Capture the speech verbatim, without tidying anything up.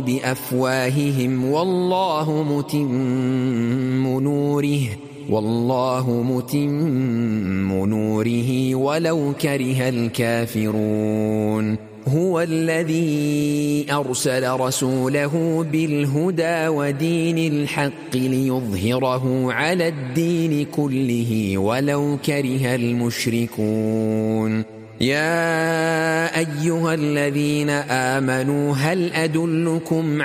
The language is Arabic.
بأفواههم والله متم نوره والله متم نوره ولو كره الكافرون هو الذي أرسل رسوله بالهدى ودين الحق ليظهره على الدين كله ولو كره المشركون يا أيها الذين آمنوا هل أدلكم